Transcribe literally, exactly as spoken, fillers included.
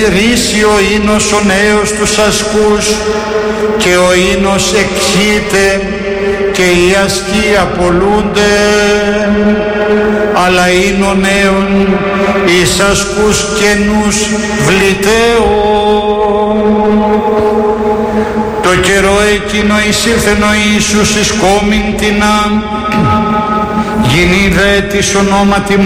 Ρίσιο ίνος ο νέος τους ασκούς και ο ίνος εκχύται και οι ασκοί απολούνται, αλλά είναι ο νέων εις ασκούς καινούς βλητέων. Το καιρό εκείνο εισήλθεν ο Ιησούς εις κόμην τινά, γινή δε της ονόματι